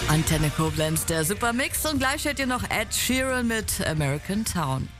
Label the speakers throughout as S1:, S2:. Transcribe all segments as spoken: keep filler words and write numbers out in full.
S1: Antenne Koblenz, der Supermix, und gleich hört ihr noch Ed Sheeran mit American Town.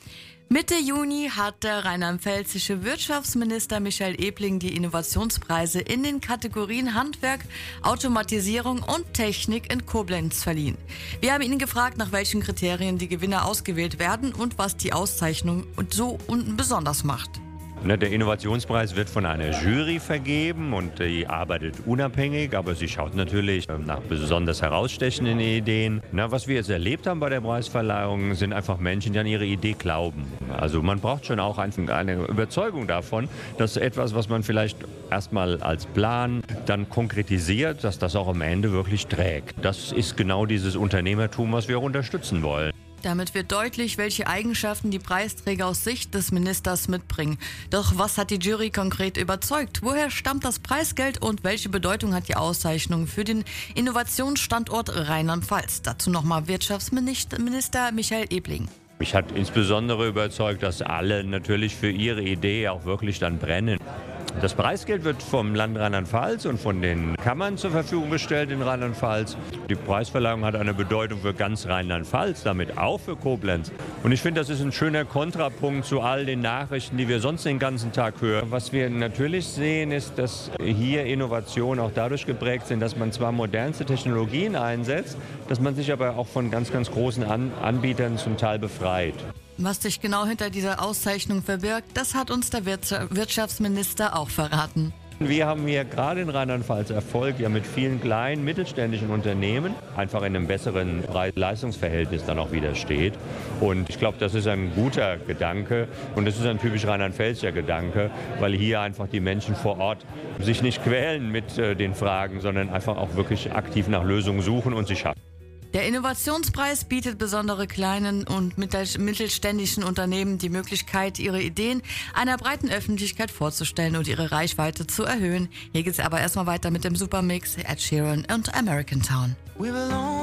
S1: Mitte Juni hat der rheinland-pfälzische Wirtschaftsminister Michael Ebling die Innovationspreise in den Kategorien Handwerk, Automatisierung und Technik in Koblenz verliehen. Wir haben ihn gefragt, nach welchen Kriterien die Gewinner ausgewählt werden und was die Auszeichnung so besonders macht.
S2: Der Innovationspreis wird von einer Jury vergeben und die arbeitet unabhängig, aber sie schaut natürlich nach besonders herausstechenden Ideen. Na, was wir jetzt erlebt haben bei der Preisverleihung, sind einfach Menschen, die an ihre Idee glauben. Also man braucht schon auch einfach eine Überzeugung davon, dass etwas, was man vielleicht erstmal als Plan dann konkretisiert, dass das auch am Ende wirklich trägt. Das ist genau dieses Unternehmertum, was wir auch unterstützen wollen.
S1: Damit wird deutlich, welche Eigenschaften die Preisträger aus Sicht des Ministers mitbringen. Doch was hat die Jury konkret überzeugt? Woher stammt das Preisgeld und welche Bedeutung hat die Auszeichnung für den Innovationsstandort Rheinland-Pfalz? Dazu nochmal Wirtschaftsminister Michael Ebling.
S2: Mich hat insbesondere überzeugt, dass alle natürlich für ihre Idee auch wirklich dann brennen. Das Preisgeld wird vom Land Rheinland-Pfalz und von den Kammern zur Verfügung gestellt in Rheinland-Pfalz. Die Preisverleihung hat eine Bedeutung für ganz Rheinland-Pfalz, damit auch für Koblenz. Und ich finde, das ist ein schöner Kontrapunkt zu all den Nachrichten, die wir sonst den ganzen Tag hören. Was wir natürlich sehen, ist, dass hier Innovationen auch dadurch geprägt sind, dass man zwar modernste Technologien einsetzt, dass man sich aber auch von ganz, ganz großen An- Anbietern zum Teil befreit.
S1: Was sich genau hinter dieser Auszeichnung verbirgt, das hat uns der Wirtschaftsminister auch verraten.
S2: Wir haben hier gerade in Rheinland-Pfalz Erfolg ja mit vielen kleinen mittelständischen Unternehmen, einfach in einem besseren Preis-Leistungs-Verhältnis dann auch wieder steht. Und ich glaube, das ist ein guter Gedanke und das ist ein typisch rheinland-pfälzischer Gedanke, weil hier einfach die Menschen vor Ort sich nicht quälen mit äh, den Fragen, sondern einfach auch wirklich aktiv nach Lösungen suchen und sie schaffen.
S1: Der Innovationspreis bietet besondere kleinen und mittelständischen Unternehmen die Möglichkeit, ihre Ideen einer breiten Öffentlichkeit vorzustellen und ihre Reichweite zu erhöhen. Hier geht es aber erstmal weiter mit dem Supermix Ed Sheeran und American Town.